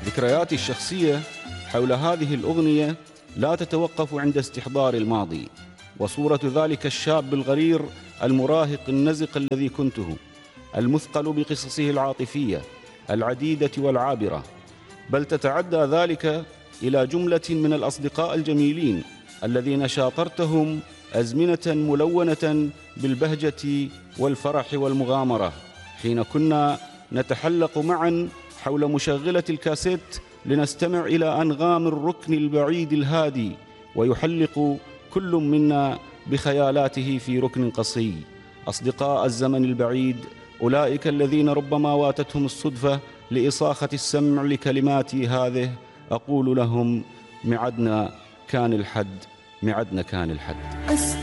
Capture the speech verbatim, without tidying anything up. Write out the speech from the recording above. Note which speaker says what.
Speaker 1: ذكرياتي الشخصية حول هذه الأغنية لا تتوقف عند استحضار الماضي وصورة ذلك الشاب الغرير المراهق النزق الذي كنته، المثقل بقصصه العاطفية العديدة والعابرة، بل تتعدى ذلك إلى جملة من الأصدقاء الجميلين الذين شاطرتهم أزمنة ملونة بالبهجة والفرح والمغامرة، حين كنا نتحلق معا حول مشغلة الكاسيت لنستمع إلى أنغام الركن البعيد الهادي، ويحلق كل منا بخيالاته في ركن قصي. أصدقاء الزمن البعيد، أولئك الذين ربما واتتهم الصدفة لإصاخة السمع لكلماتي هذه، أقول لهم: معدنا كان الحد، معدنا كان الحد.